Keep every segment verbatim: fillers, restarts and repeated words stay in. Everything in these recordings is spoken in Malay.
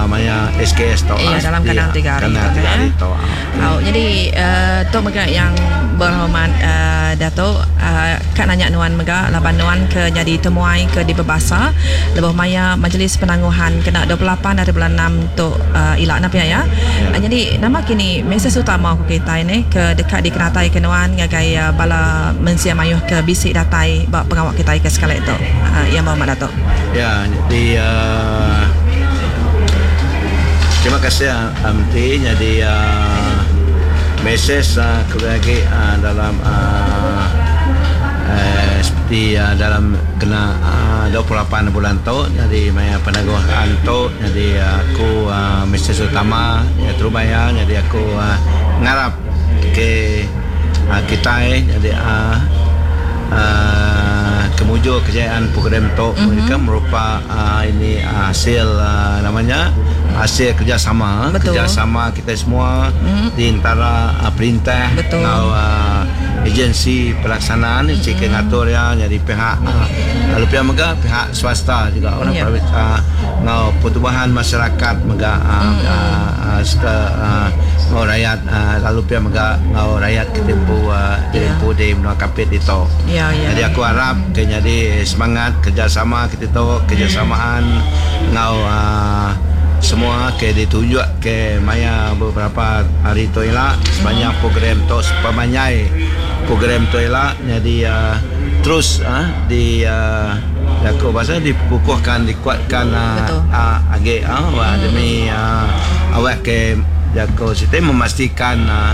uh, maya S K S tu iya, dalam kanal tiga hari kanal tiga hari tu oh, jadi uh, tu mega yang berhormat uh, Datuk uh, Kak nanya nuan mega laban nuan ke jadi temuai ke di Berbasa lebih maya majlis penangguhan kena dua puluh lapan hari bulan enam tu uh, ilak napa ya, ya. Uh, jadi nama kini mesej utama aku kita ini ke dekat di kenatai kenuan ngagai uh, bala mensia mayuh ke bisik datai bak pengawak kita ke sekali itu uh, yang berhormat Datuk. Ya, jadi uh, terima kasih Amti. Jadi uh, mesej uh, lagi uh, dalam uh, uh, seperti uh, dalam kena uh, dua puluh lapan bulan tu, jadi maya penangguhan tu, jadi uh, aku uh, mesej utama ya terubaya, jadi aku uh, ngarap ke uh, kita eh, jadi uh, uh, kemuju kejayaan program tu mm-hmm. mereka merupa uh, ini uh, hasil uh, namanya hasil kerjasama Betul. kerjasama kita semua mm-hmm. di antara uh, perintah atau uh, agensi pelaksanaan mm-hmm. cik ngatur ya, jadi pihak uh, lalu pihak mega pihak swasta juga orang yeah. private uh, ngau pertubuhan masyarakat mega uh, mm-hmm. uh, uh, suka uh, ngau rakyat uh, lalu pihak mega ngau rakyat ketempu uh, ketempu yeah. di menua kapit itu yeah, yeah. jadi aku harap ke jadi semangat kerjasama kita tahu kerjasamaan ngau uh, semua ke ditunjuk ke maya beberapa hari tu ialah sebanyak program tu sepamanyai program tu ialah jadi uh, terus uh, di uh, aku bahasa dipukuhkan dikuatkan uh, uh, agak uh, hmm. demi uh, awak ke aku sistem memastikan uh,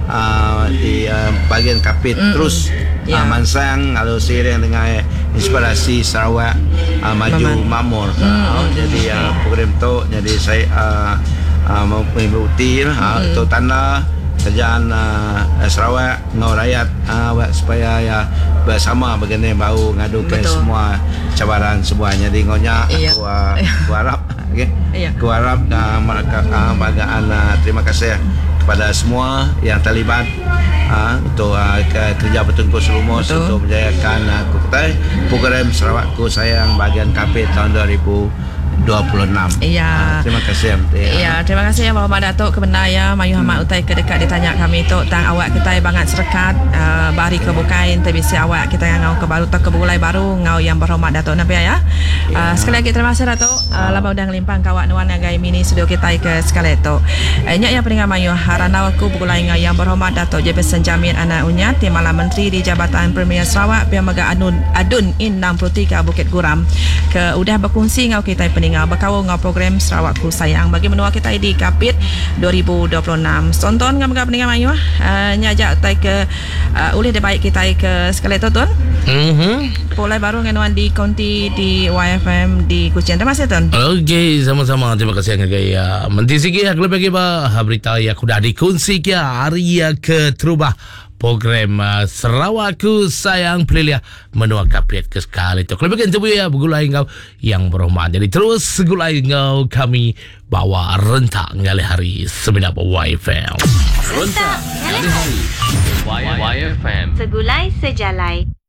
uh, di uh, bahagian kapit mm. terus yeah. uh, mansang kalau seiring dengan inspirasi Sarawak uh, maju makmur mm. uh, jadi uh, program tu jadi saya uh, uh, mengikuti uh, mm. tu tanda kerjaan uh, Sarawak ngau rakyat uh, supaya ya bersama begini bau ngadu ke semua cabaran semuanya jadi ngonya iya. aku, uh, aku harap okay? iya. aku harap uh, mereka uh, bagaan uh, terima kasih kepada semua yang terlibat uh, untuk uh, kerja bertungkus rumus Betul. Untuk menjayakan uh, kutai program Sarawakku Sayang bahagian Kapit tahun dua ribu dua puluh enam. Iya. Uh, terima kasih. Iya, terima kasih yang Bapak Datuk kebenar ya Mayu Hamad hmm. utai ke dekat ditanya kami tu tang awak kita bangat serekat uh, bari kebukain tebisi awak kita yang ngau ke baru tak kebulai baru ngau yang berhormat Datuk Nabi ya. Uh, yeah. Sekali lagi terima kasih Datuk. Uh, lama udah ngelimpang kawak nuan agai mini studio kita ke sekali tu. Uh, nyak yang peningan Mayu harana aku bergulai ngau yang berhormat Datuk Jabatan Jamin Anak Unyat Timbalan Menteri di Jabatan Premier Sarawak Pihak Mega Adun Adun In enam puluh tiga Bukit Guram ke udah berkongsi ngau kita peningan berkawal ngau program Sarawakku Sayang bagi menua kita di Kapit dua ribu dua puluh enam. Tonton ngam ngam peningan Mayu uh, nyajak tai ke uh, ulih de baik kita ke sekali tu tuan. Mhm. Polai baru nganuan di konti di Y F M di Kuching. Terima kasih tuan. Okey, sama-sama. Terima kasih yang gaya. Menti sikit aku lebih ba berita yang aku dah dikongsi ya hari ke terubah program uh, Sarawakku Sayang Peliliah menua Kapit ke sekali tu. Kalau begitu ya bergulai engkau yang berhormat. Jadi terus gulai engkau kami bawa rentak ngali hari sembilan Y F M. Rentak ngali hari Y F M. Segulai sejalai.